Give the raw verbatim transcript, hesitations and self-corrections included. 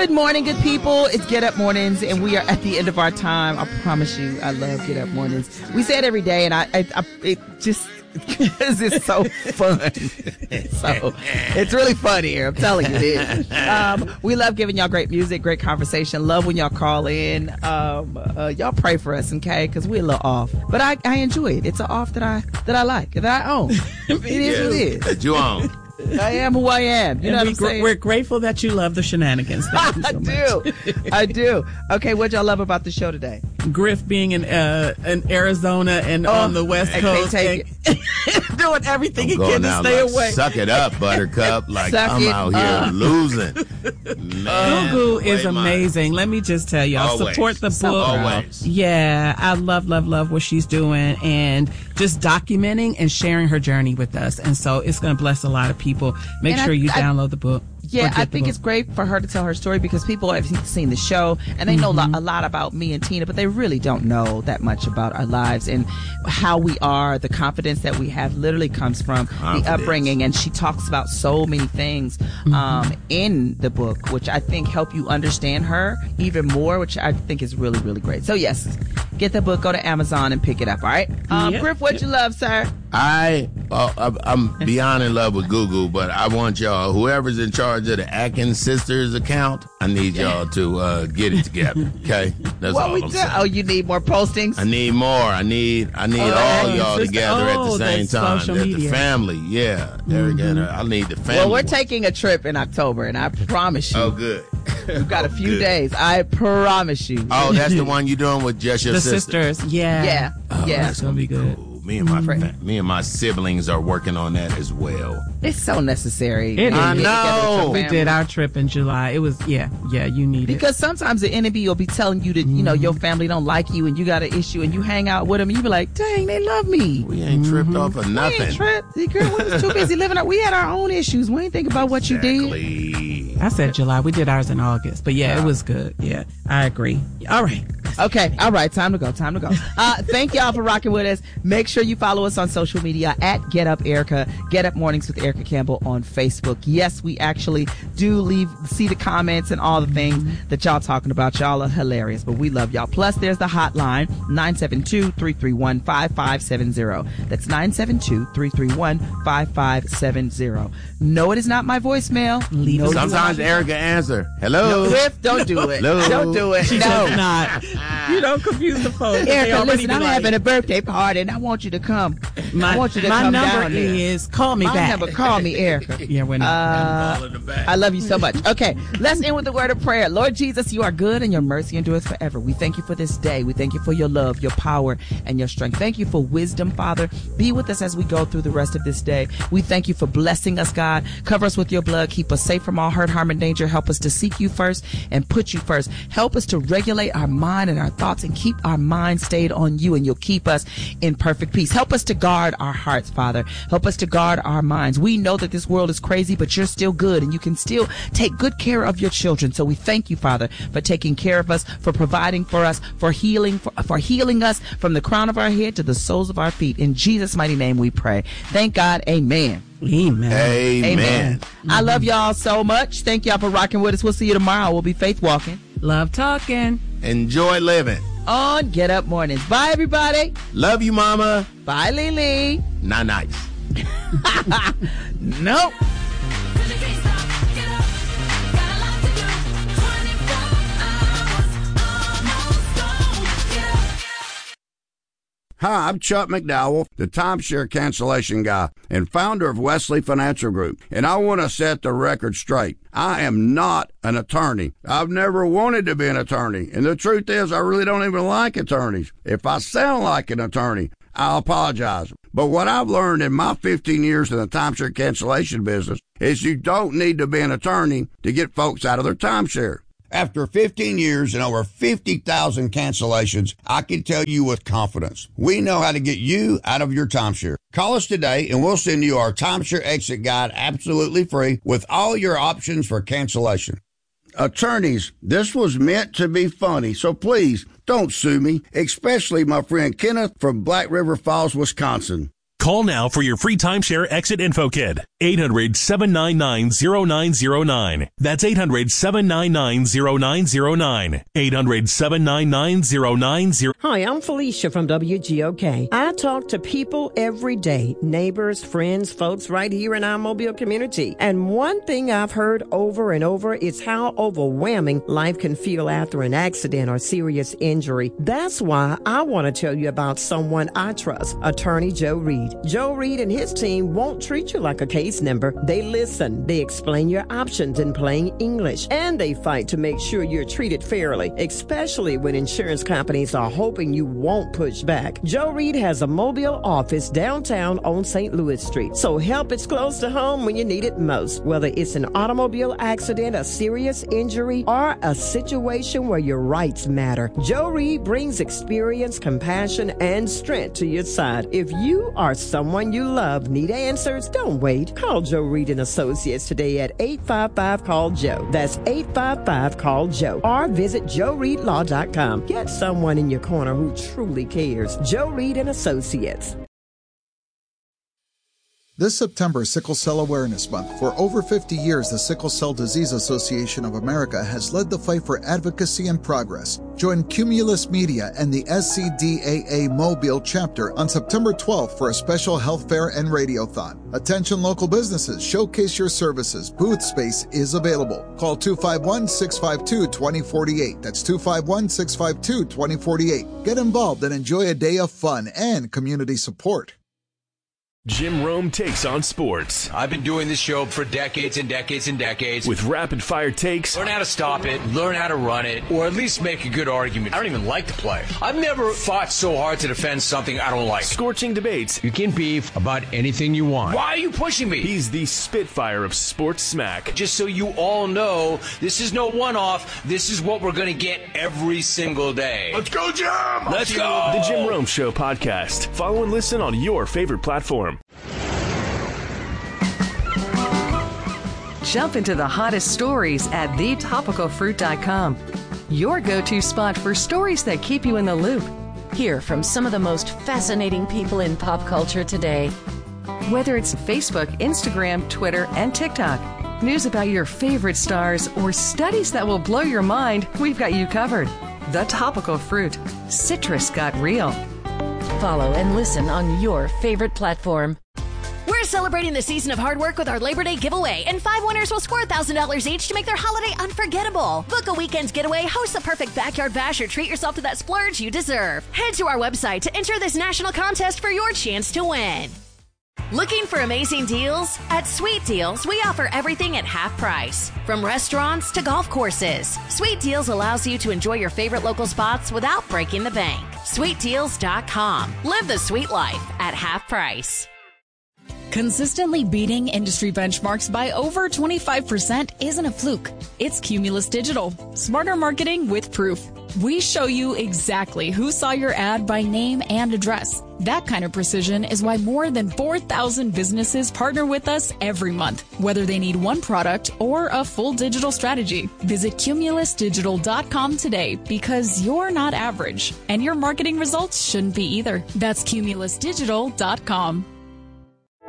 Good morning, good people. It's Get Up Mornings, and we are at the end of our time. I promise you, I love Get Up Mornings. We say it every day, and I, I, I it just because it's so fun. So it's really fun here. I'm telling you, it is. Um, we love giving y'all great music, great conversation. Love when y'all call in. Um, uh, y'all pray for us, okay? Because we're a little off, but I, I enjoy it. It's an off that I that I like, that I own. It is what it is. That you own. I am who I am. You and know we, what I'm saying? We're grateful that you love the shenanigans. Thank you so I much. do. I do. Okay, what y'all love about the show today? Griff being in uh, in Arizona and Oh, on the West I Coast, can't take and doing everything he Going can to out stay like, away. Suck it up, Buttercup. Like, Suck I'm it out here up. losing. Man, Gugu is way mine. amazing. Let me just tell y'all, Always. support the So book. Always. Yeah, I love, love, love what she's doing and just documenting and sharing her journey with us. And so it's going to bless a lot of people. Make And sure I- you I- download the book. Yeah, or get I the think book. it's great for her to tell her story because people have seen the show and they know Mm-hmm. lo- a lot about me and Tina, but they really don't know that much about our lives and how we are. The confidence that we have literally comes from Confidence. the upbringing, and she talks about so many things um, in the book, which I think help you understand her even more, which I think is really, really great. So yes, get the book, go to Amazon and pick it up. All right, um, Yep. Griff, what you love, sir? I, uh, I'm- I'm beyond in love with Gugu, but I want y'all, whoever's in charge of the Atkins Sisters account, I need y'all to uh, get it together. Okay, that's What all we I'm do? saying. Oh, you need more postings. I need more. I need I need Oh, all yeah, y'all sister- together at oh, the same that's time. social That the media. family, yeah. There again, I need the family. Well, we're one. taking a trip in October, and I promise you, Oh, good. we've got a few Good. days. I promise you. Oh, that's the one you're doing with just your The sister. sisters. Yeah. Yeah, Oh, yeah. That's going to be good. Cool. Me and my fa- me and my siblings are working on that as well. It's so necessary. It to is. get I together with your know. We family. did our trip in July. It was, yeah, yeah, you need it. Because sometimes the enemy will be telling you that, you know, your family don't like you and you got an issue and you hang out with them and you be like, dang, they love me. We ain't tripped off of We nothing. ain't tripped. See, girl, we was too busy living our, we had our own issues. We ain't think about what you did. Exactly. I said July. We did ours in August. But yeah, it was good. Yeah, I agree. All right. Okay. All right. Time to go. Time to go. Uh, thank y'all for rocking with us. Make sure you follow us on social media at Get Up Erica, Get Up Mornings with Erica Campbell on Facebook. Yes, we actually do leave, see the comments and all the things that y'all talking about. Y'all are hilarious, but we love y'all. Plus, there's the hotline, nine seven two, three three one, five five seven zero. That's nine seven two, three three one, five five seven zero. No, it is not my voicemail. Leave No, us Sometimes Erica answer. Hello. Griff, don't do it. Hello. Don't do it. She No. does not. You don't confuse the folks. They Erica, already listen, be I'm like, having a birthday party and I want you to come. My, I want you to my come number down there. is call me My back. number, call me Erica. Yeah, we're not. Uh, All in the back. I love you so much. Okay, let's end with the word of prayer. Lord Jesus, you are good and your mercy endures forever. We thank you for this day. We thank you for your love, your power, and your strength. Thank you for wisdom, Father. Be with us as we go through the rest of this day. We thank you for blessing us, God. Cover us with your blood. Keep us safe from all hurt, harm, and danger. Help us to seek you first and put you first. Help us to regulate our mind and our thoughts and keep our mind stayed on you, and you'll keep us in perfect peace. Help us to guard our hearts, Father. Help us to guard our minds. We know that this world is crazy, but you're still good and you can still take good care of your children. So we thank you, Father, for taking care of us, for providing for us, for healing, for, for healing us from the crown of our head to the soles of our feet. In Jesus' mighty name we pray. Thank God. Amen. Amen. Amen. Amen. I love y'all so much. Thank y'all for rocking with us. We'll see you tomorrow. We'll be faith walking Love talking. Enjoy living. on Get Up Mornings. Bye, everybody. Love you, mama. Bye, Lily. Not nice. Nope. Hi, I'm Chuck McDowell, the timeshare cancellation guy and founder of Wesley Financial Group, and I want to set the record straight. I am not an attorney. I've never wanted to be an attorney, and the truth is I really don't even like attorneys. If I sound like an attorney, I'll apologize. But what I've learned in my fifteen years in the timeshare cancellation business is you don't need to be an attorney to get folks out of their timeshare. After fifteen years and over fifty thousand cancellations, I can tell you with confidence, we know how to get you out of your timeshare. Call us today and we'll send you our timeshare exit guide absolutely free with all your options for cancellation. Attorneys, this was meant to be funny, so please don't sue me, especially my friend Kenneth from Black River Falls, Wisconsin. Call now for your free timeshare exit info kit. eight hundred, seven nine nine, zero nine zero nine. That's eight hundred, seven nine nine, zero nine zero nine. eight hundred, seven nine nine, zero nine zero nine. Hi, I'm Felicia from W G O K. I talk to people every day, neighbors, friends, folks right here in our Mobile community. And one thing I've heard over and over is how overwhelming life can feel after an accident or serious injury. That's why I want to tell you about someone I trust, Attorney Joe Reed. Joe Reed and his team won't treat you like a case number. They listen, they explain your options in plain English, and they fight to make sure you're treated fairly, especially when insurance companies are hoping you won't push back. Joe Reed has a Mobile office downtown on Saint Louis Street, so help is close to home when you need it most. Whether it's an automobile accident, a serious injury, or a situation where your rights matter, Joe Reed brings experience, compassion, and strength to your side. If you are someone you love, need answers, don't wait. Call Joe Reed and Associates today at eight five five, call Joe. That's eight five five, call Joe. Or visit joe reed law dot com. Get someone in your corner who truly cares. Joe Reed and Associates. This September is Sickle Cell Awareness Month. For over fifty years, the Sickle Cell Disease Association of America has led the fight for advocacy and progress. Join Cumulus Media and the S C D A A Mobile chapter on September twelfth for a special health fair and radiothon. Attention local businesses, showcase your services. Booth space is available. Call two five one, six five two, two zero four eight. That's two five one, six five two, two zero four eight. Get involved and enjoy a day of fun and community support. Jim Rome takes on sports. I've been doing this show for decades and decades and decades. With rapid-fire takes. Learn how to stop it, learn how to run it, or at least make a good argument. I don't even like the play. I've never fought so hard to defend something I don't like. Scorching debates. You can beef about anything you want. Why are you pushing me? He's the Spitfire of sports smack. Just so you all know, this is no one-off. This is what we're going to get every single day. Let's go, Jim! Let's go! The Jim Rome Show podcast. Follow and listen on your favorite platform. Jump into the hottest stories at the topical fruit dot com. Your go-to spot for stories that keep you in the loop. Hear from some of the most fascinating people in pop culture today. Whether it's Facebook, Instagram, Twitter, and TikTok, news about your favorite stars, or studies that will blow your mind, we've got you covered. The Topical Fruit. Citrus got real. Follow and listen on your favorite platform. We're celebrating the season of hard work with our Labor Day giveaway, and five winners will score one thousand dollars each to make their holiday unforgettable. Book a weekend's getaway, host the perfect backyard bash, or treat yourself to that splurge you deserve. Head to our website to enter this national contest for your chance to win. Looking for amazing deals? At Sweet Deals, we offer everything at half price. From restaurants to golf courses, Sweet Deals allows you to enjoy your favorite local spots without breaking the bank. sweet deals dot com. Live the sweet life at half price. Consistently beating industry benchmarks by over twenty-five percent isn't a fluke. It's Cumulus Digital. Smarter marketing with proof. We show you exactly who saw your ad by name and address. That kind of precision is why more than four thousand businesses partner with us every month, whether they need one product or a full digital strategy. Visit cumulus digital dot com today, because you're not average, and your marketing results shouldn't be either. That's cumulus digital dot com.